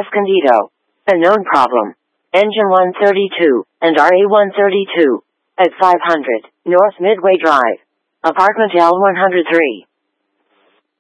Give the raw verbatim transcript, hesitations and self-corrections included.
Escondido. A known problem. Engine one thirty-two and R A one thirty-two. At five hundred North Midway Drive. Apartment L one oh three.